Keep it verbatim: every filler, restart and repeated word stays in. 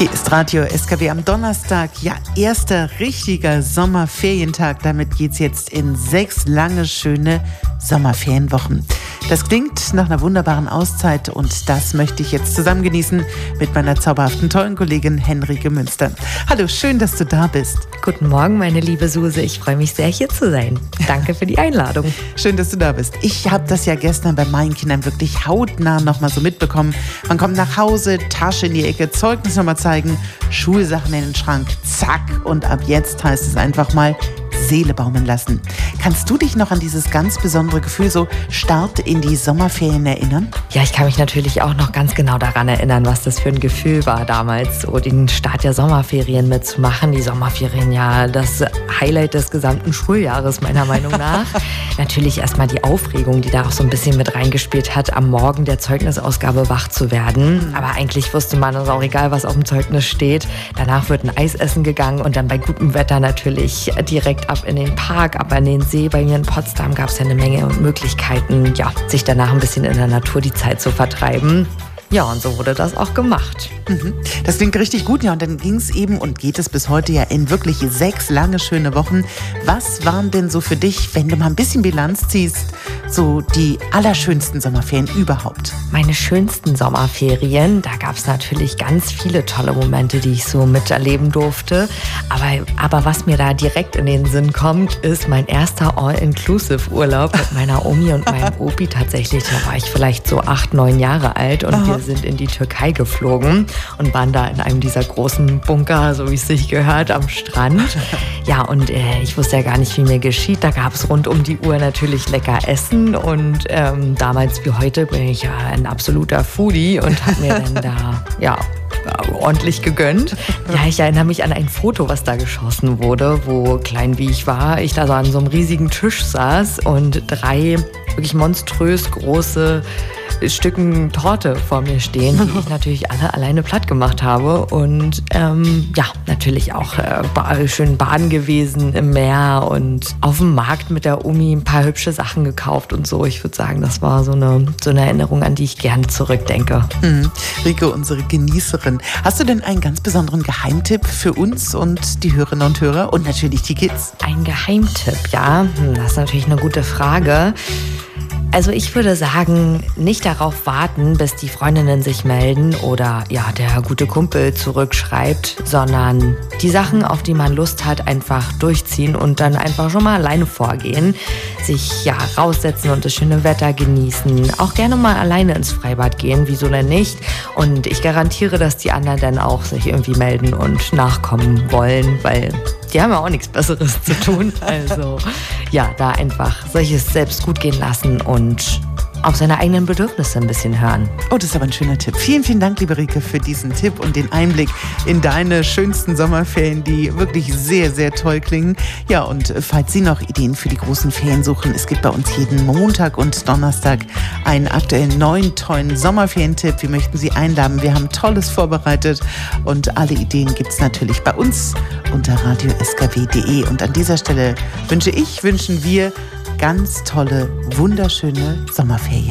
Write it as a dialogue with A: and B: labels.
A: Hier ist Radio S K W am Donnerstag. Ja, erster richtiger Sommerferientag. Damit geht's jetzt in sechs lange, schöne Sommerferienwochen. Das klingt nach einer wunderbaren Auszeit und das möchte ich jetzt zusammen genießen mit meiner zauberhaften, tollen Kollegin Henrike Münster. Hallo, schön, dass du da bist.
B: Guten Morgen, meine liebe Suse. Ich freue mich sehr, hier zu sein. Danke für die Einladung.
A: Schön, dass du da bist. Ich habe das ja gestern bei meinen Kindern wirklich hautnah noch mal so mitbekommen. Man kommt nach Hause, Tasche in die Ecke, Zeugnis nochmal zeigen, Schulsachen in den Schrank, zack. Und ab jetzt heißt es einfach mal Seele baumeln lassen. Kannst du dich noch an dieses ganz besondere Gefühl, so Start in die Sommerferien erinnern?
B: Ja, ich kann mich natürlich auch noch ganz genau daran erinnern, was das für ein Gefühl war damals, so den Start der Sommerferien mitzumachen. Die Sommerferien, ja, das Highlight des gesamten Schuljahres, meiner Meinung nach. Natürlich erstmal die Aufregung, die da auch so ein bisschen mit reingespielt hat, am Morgen der Zeugnisausgabe wach zu werden. Aber eigentlich wusste man, es ist auch egal, was auf dem Zeugnis steht. Danach wird ein Eis essen gegangen und dann bei gutem Wetter natürlich direkt ab in den Park, ab an den See. Bei mir in Potsdam gab es ja eine Menge Möglichkeiten, ja, sich danach ein bisschen in der Natur die Zeit zu vertreiben. Ja, und so wurde das auch gemacht.
A: Mhm. Das klingt richtig gut, ja. Und dann ging es eben und geht es bis heute ja in wirklich sechs lange, schöne Wochen. Was waren denn so für dich, wenn du mal ein bisschen Bilanz ziehst, so die allerschönsten Sommerferien überhaupt?
B: Meine schönsten Sommerferien, da gab es natürlich ganz viele tolle Momente, die ich so miterleben durfte. Aber, aber was mir da direkt in den Sinn kommt, ist mein erster All-Inclusive-Urlaub mit meiner Omi und meinem Opi. Tatsächlich, da war ich vielleicht so acht, neun Jahre alt und Aha. wir sind in die Türkei geflogen und waren da in einem dieser großen Bunker, so wie es sich gehört, am Strand. Ja, und äh, ich wusste ja gar nicht, wie mir geschieht. Da gab es rund um die Uhr natürlich lecker Essen und ähm, damals wie heute bin ich ja ein absoluter Foodie und habe mir dann da, ja, ordentlich gegönnt. Ja, ich erinnere mich an ein Foto, was da geschossen wurde, wo, klein wie ich war, ich da so an so einem riesigen Tisch saß und drei wirklich monströs große Stücken Torte vor mir stehen, die ich natürlich alle alleine platt gemacht habe. Und ähm, ja, natürlich auch äh, schön baden gewesen im Meer und auf dem Markt mit der Omi ein paar hübsche Sachen gekauft und so. Ich würde sagen, das war so eine, so eine Erinnerung, an die ich gerne zurückdenke.
A: Mhm. Rike, unsere Genießerin. Hast du denn einen ganz besonderen Geheimtipp für uns und die Hörerinnen und Hörer und natürlich die Kids?
B: Ein Geheimtipp, ja. Das ist natürlich eine gute Frage. Also ich würde sagen, nicht darauf warten, bis die Freundinnen sich melden oder ja, der gute Kumpel zurückschreibt, sondern die Sachen, auf die man Lust hat, einfach durchziehen und dann einfach schon mal alleine vorgehen. Sich ja raussetzen und das schöne Wetter genießen. Auch gerne mal alleine ins Freibad gehen, wieso denn nicht? Und ich garantiere, dass die anderen dann auch sich irgendwie melden und nachkommen wollen, weil die haben ja auch nichts Besseres zu tun. Also ja, da einfach solches selbst gut gehen lassen und auf seine eigenen Bedürfnisse ein bisschen hören.
A: Oh, das ist aber ein schöner Tipp. Vielen, vielen Dank, liebe Rike, für diesen Tipp und den Einblick in deine schönsten Sommerferien, die wirklich sehr, sehr toll klingen. Ja, und falls Sie noch Ideen für die großen Ferien suchen, es gibt bei uns jeden Montag und Donnerstag einen aktuellen neuen, tollen Sommerferientipp. Wir möchten Sie einladen. Wir haben Tolles vorbereitet und alle Ideen gibt es natürlich bei uns unter radio s k w punkt d e. Und an dieser Stelle wünsche ich, wünschen wir ganz tolle, wunderschöne Sommerferien.